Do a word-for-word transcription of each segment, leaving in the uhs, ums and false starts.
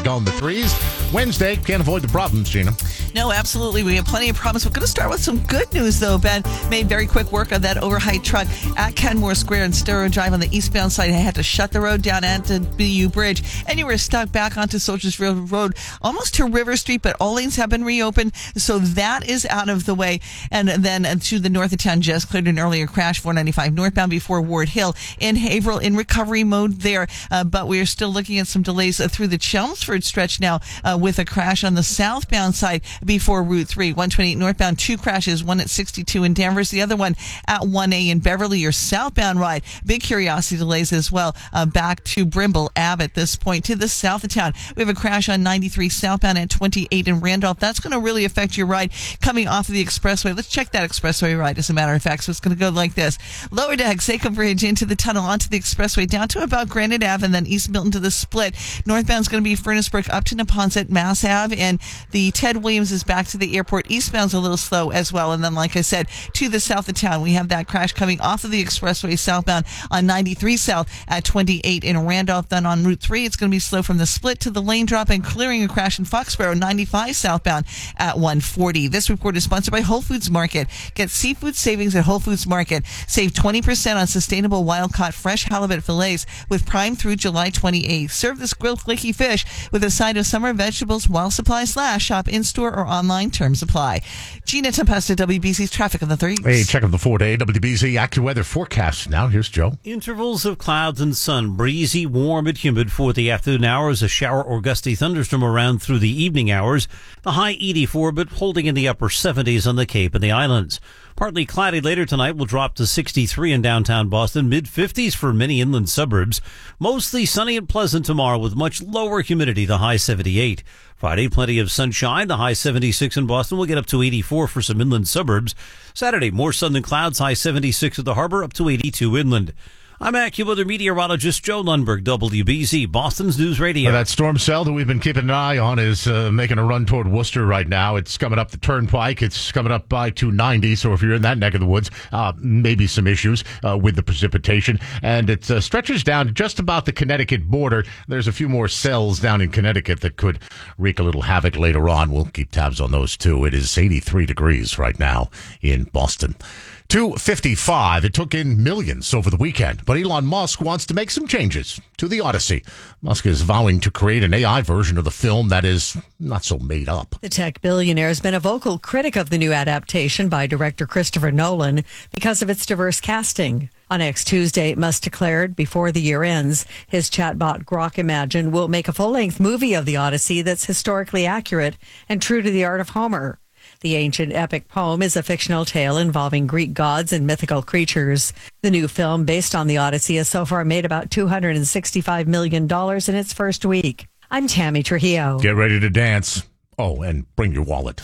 go in the threes. Wednesday, can't avoid the problems, Gina. No, absolutely. We have plenty of problems. We're going to start with some good news, though, Ben. Made very quick work of that overheight truck at Kenmore Square and Stirrow Drive on the eastbound side. I had to shut the road down at the B U Bridge, and you were stuck back onto Soldiers Road, almost to River Street, but all lanes have been reopened, so that is out of the way. And then to the north of town, just cleared an earlier crash, four ninety-five northbound before Ward Hill. In Haverhill, in recovery mode there, uh, but we are still looking at some delays uh, through the Chelmsford stretch now uh, with a crash on the southbound side before Route three. one twenty-eight northbound, two crashes, one at sixty-two in Danvers, the other one at one A in Beverly, your southbound ride. Big curiosity delays as well uh, back to Brimble Ave at this point. To the south of town, we have a crash on ninety-three southbound at twenty-eight in Randolph. That's going to really affect your ride coming off of the expressway. Let's check that expressway ride, as a matter of fact. So it's going to go like this. Lower deck, Seco Bridge into the tunnel, onto the expressway, down to about Granite Ave, and then East Milton to the split. Northbound is going to be Furnace Brook up to Neponset, Mass Ave, and the Ted Williams is back to the airport. Eastbound's a little slow as well. And then, like I said, to the south of town, we have that crash coming off of the expressway southbound on ninety-three south at twenty-eight in Randolph. Then on Route three, it's going to be slow from the split to the lane drop and clearing a crash in Foxborough, ninety-five southbound at one forty. This report is sponsored by Whole Foods Market. Get seafood savings at Whole Foods Market. Save twenty percent on sustainable wild-caught fresh halibut fillets with Prime through July twenty-eighth. Serve this grilled flaky fish with a side of summer vegetables while supplies last. Shop in-store or online. Terms apply. Gina Tempesta, W B C's traffic on the threes. Hey, check out the four-day W B C AccuWeather forecast. Now, here's Joe. Intervals of clouds and sun. Breezy, warm, and humid for the afternoon hours. A shower or gusty thunderstorm around through the evening hours. The high eighty-four, but holding in the upper seventies on the Cape and the islands. Partly cloudy later tonight, will drop to sixty-three in downtown Boston, mid-fifties for many inland suburbs. Mostly sunny and pleasant tomorrow with much lower humidity, the high seventy-eight. Friday, plenty of sunshine, the high seventy-six in Boston. Will get up to eighty-four for some inland suburbs. Saturday, more sun than clouds, high seventy-six at the harbor, up to eighty-two inland. I'm AccuWeather meteorologist Joe Lundberg, W B C, Boston's News Radio. Well, that storm cell that we've been keeping an eye on is uh, making a run toward Worcester right now. It's coming up the Turnpike. It's coming up by two ninety, so if you're in that neck of the woods, uh, maybe some issues uh, with the precipitation. And it uh, stretches down to just about the Connecticut border. There's a few more cells down in Connecticut that could wreak a little havoc later on. We'll keep tabs on those, too. It is eighty-three degrees right now in Boston. two fifty-five. It took in millions over the weekend, but Elon Musk wants to make some changes to the Odyssey. Musk is vowing to create an A I version of the film that is not so made up. The tech billionaire has been a vocal critic of the new adaptation by director Christopher Nolan because of its diverse casting. On next Tuesday, Musk declared before the year ends, his chatbot Grok Imagine will make a full-length movie of the Odyssey that's historically accurate and true to the art of Homer. The ancient epic poem is a fictional tale involving Greek gods and mythical creatures. The new film, based on the Odyssey, has so far made about two hundred sixty-five million dollars in its first week. I'm Tammy Trujillo. Get ready to dance. Oh, and bring your wallet.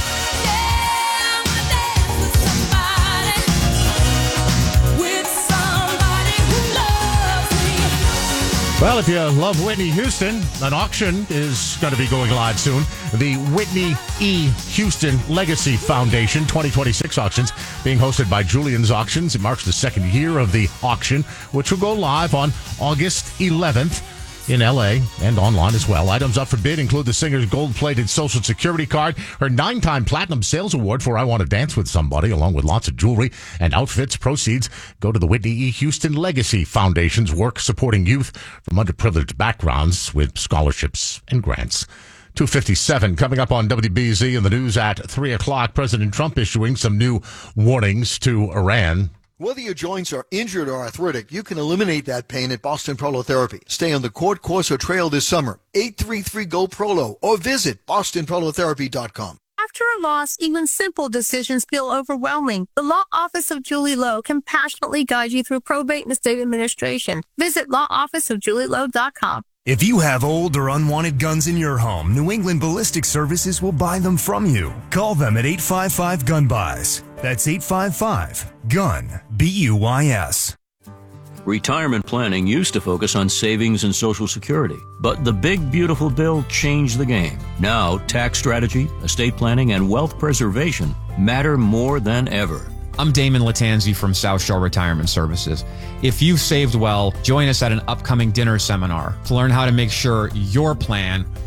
Well, if you love Whitney Houston, an auction is going to be going live soon. The Whitney E. Houston Legacy Foundation twenty twenty-six auctions being hosted by Julian's Auctions. It marks the second year of the auction, which will go live on August eleventh. In L A and online as well. Items up for bid include the singer's gold-plated Social Security card, her nine-time Platinum Sales Award for I Want to Dance with Somebody, along with lots of jewelry and outfits. Proceeds go to the Whitney E. Houston Legacy Foundation's work supporting youth from underprivileged backgrounds with scholarships and grants. two fifty-seven coming up on W B Z in the news at three o'clock. President Trump issuing some new warnings to Iran. Whether your joints are injured or arthritic, you can eliminate that pain at Boston Prolotherapy. Stay on the Court Course or Trail this summer. eight three three, G O, P R O L O or visit boston prolotherapy dot com. After a loss, even simple decisions feel overwhelming. The Law Office of Julie Lowe can passionately guide you through probate and estate administration. Visit law office of julie lowe dot com. If you have old or unwanted guns in your home, New England Ballistic Services will buy them from you. Call them at eight five five, G U N, B U Y S. That's eight five five, G U N, B U Y S. Retirement planning used to focus on savings and Social Security, but the big beautiful bill changed the game. Now, tax strategy, estate planning, and wealth preservation matter more than ever. I'm Damon Latanzi from South Shore Retirement Services. If you've saved well, join us at an upcoming dinner seminar to learn how to make sure your plan